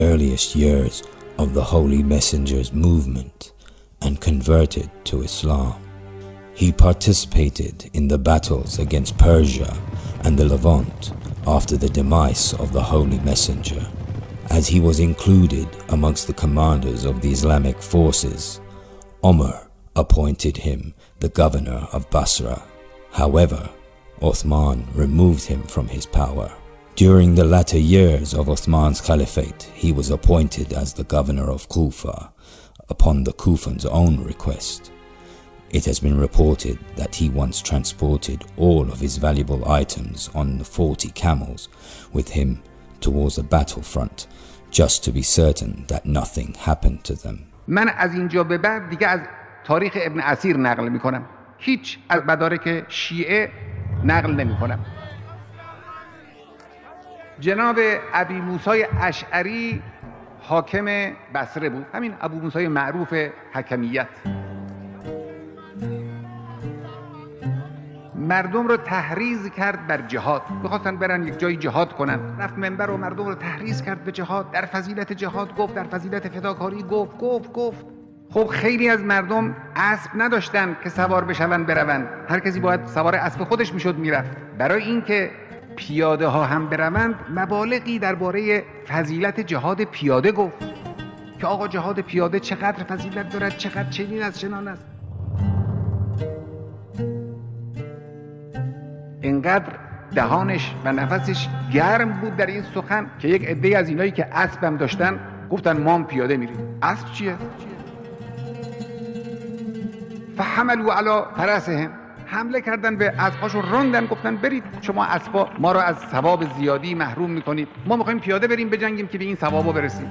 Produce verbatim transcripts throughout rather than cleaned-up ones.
earliest years of the Holy Messenger's movement and converted to Islam. He participated in the battles against Persia and the Levant after the demise of the Holy Messenger, as he was included amongst the commanders of the Islamic forces. Umar appointed him the governor of Basra. However, Uthman removed him from his power. During the latter years of Uthman's caliphate, he was appointed as the governor of Kufa upon the Kufans' own request. It has been reported that he once transported all of his valuable items on the forty camels with him towards the battlefront, just to be certain that nothing happened to them. من از اینجا به بعد دیگه از تاریخ ابن اسیر نقل میکنم، هیچ از مدارک شیعه نقل نمیکنم. جناب ابی موسی اشعری حاکم بصره بود، همین ابو موسی معروف حکمیت. مردم رو تحریض کرد بر جهاد، می‌خواستن برن یک جایی جهاد کنن، رفت منبر و مردم رو تحریض کرد به جهاد، در فضیلت جهاد گفت، در فضیلت فداکاری گفت گفت گفت خب خیلی از مردم اسب نداشتن که سوار بشون بروند، هر کسی باید سوار اسب خودش میشد میرفت. برای اینکه پیاده ها هم بروند مبالغی درباره فضیلت جهاد پیاده گفت که آقا جهاد پیاده چقدر فضیلت دارد، چقدر چنین از چنان است. اینقدر دهانش و نفسش گرم بود در این سخن که یک عده از اینایی که اسب هم داشتن گفتن ما هم پیاده میریم. اسب چیه؟ فحملوا علی فرسهم، حمله کردن به اسباشو، راندن، گفتن برید شما اسبا ما رو از ثواب زیادی محروم میکنید، ما میخوایم پیاده بریم بجنگیم که به این ثوابو برسیم.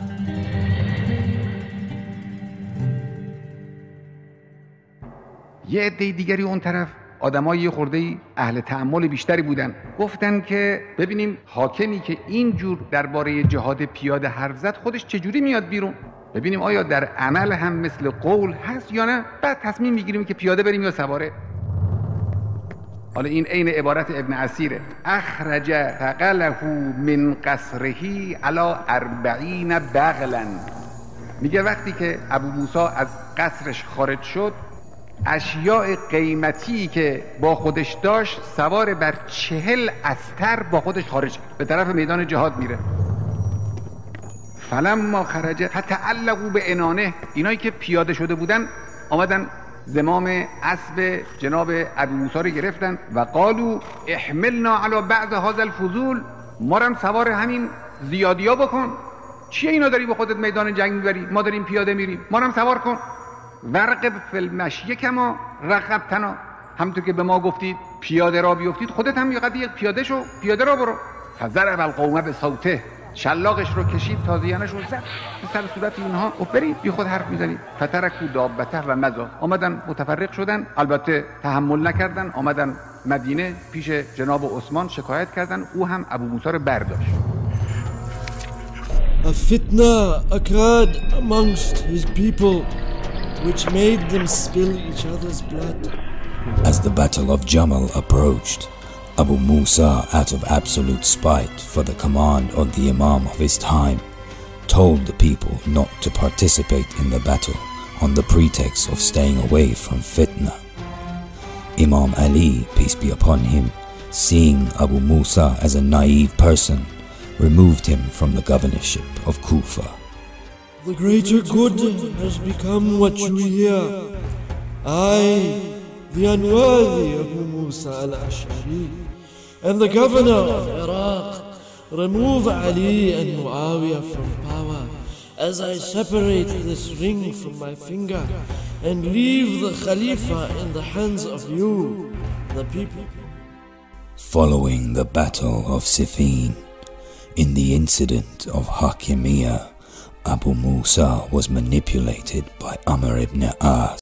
یه عده دیگری اون طرف آدمای یه خورده‌ای اهل تأمل بیشتری بودن، گفتن که ببینیم حاکمی که اینجور درباره جهاد پیاده حرف زد خودش چجوری میاد بیرون، ببینیم آیا در عمل هم مثل قول هست یا نه، بعد تصمیم میگیریم که پیاده بریم یا سواره. حالا این عین عبارت ابن اسیره، اخرج ثقله من قصره علی اربعین بغلا. میگه وقتی که ابو موسی از قصرش خارج شد، اشیاء قیمتی که با خودش داشت سوار بر چهل استر با خودش خارج به طرف میدان جهاد میره. فلما خرج فتعلقوا به عنانه، اینایی که پیاده شده بودن آمدن زمام اسب جناب ابو موسی رو گرفتن و قالوا احملنا علی بعض هذا الفضول، ما رو سوار همین زیادیا بکن. چیه اینا داری به خودت میدان جنگ میبری؟ ما داریم پیاده میریم، ما رو سوار کن. ورقب فی المشی کما رغبتنا، همونطور که به ما گفتید پیاده را بیفتید خودت هم یه قضیه پیاده شو، پیاده را برو. فضرب القوم بصوته، شلاقش رو کشید، تازیانش رو زد به سر صورت اینها و برید بی خود حرف میزنید. فترکوا دابته و مضوا، آمدن متفرق شدن، البته تحمل نکردن، آمدن مدینه پیش جناب عثمان شکایت کردن، او هم ابو موسی رو برداشت. A fitna occurred amongst his people which made them spill each other's blood. As the battle of Jamal approached, Abu Musa, out of absolute spite for the command of the Imam of his time, told the people not to participate in the battle on the pretext of staying away from fitna. Imam Ali, peace be upon him, seeing Abu Musa as a naive person, removed him from the governorship of Kufa. The greater good has become what you hear. I, the unworthy Abu Musa al-Ash'ari, and the governor of Iraq, remove Ali and Muawiyah from power as I separate this ring from my finger and leave the Khalifa in the hands of you, the people. Following the battle of Siffin, in the incident of Hakimiyya, Abu Musa was manipulated by Amr ibn As